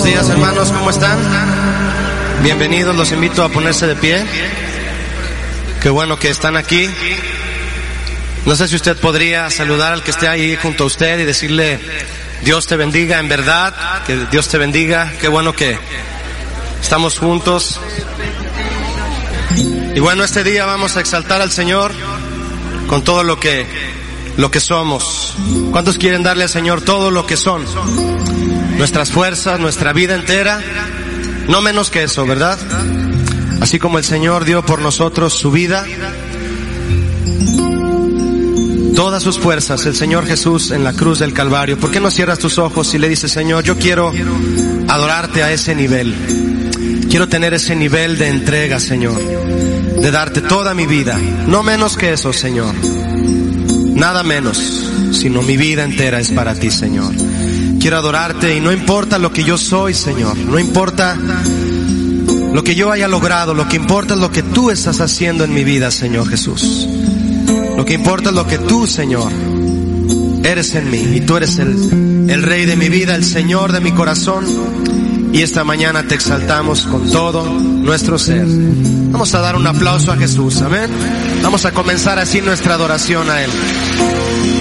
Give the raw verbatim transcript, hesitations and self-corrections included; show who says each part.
Speaker 1: días, hermanos, ¿cómo están? Bienvenidos, los invito a ponerse de pie. Qué bueno que están aquí. No sé si usted podría saludar al que esté ahí junto a usted y decirle: Dios te bendiga, en verdad, que Dios te bendiga. Qué bueno que estamos juntos. Y bueno, este día vamos a exaltar al Señor con todo lo que, lo que somos. ¿Cuántos quieren darle al Señor todo lo que son? Nuestras fuerzas, nuestra vida entera, no menos que eso, ¿verdad? Así como el Señor dio por nosotros su vida, todas sus fuerzas, el Señor Jesús en la cruz del Calvario. ¿Por qué no cierras tus ojos y le dices: Señor, yo quiero adorarte a ese nivel? Quiero tener ese nivel de entrega, Señor, de darte toda mi vida, no menos que eso, Señor. Nada menos, sino mi vida entera es para ti, Señor. Quiero adorarte y no importa lo que yo soy, Señor, no importa lo que yo haya logrado, lo que importa es lo que tú estás haciendo en mi vida, Señor Jesús. Lo que importa es lo que tú, Señor, eres en mí, y tú eres el, el Rey de mi vida, el Señor de mi corazón, y esta mañana te exaltamos con todo nuestro ser. Vamos a dar un aplauso a Jesús, amén. Vamos a comenzar así nuestra adoración a Él.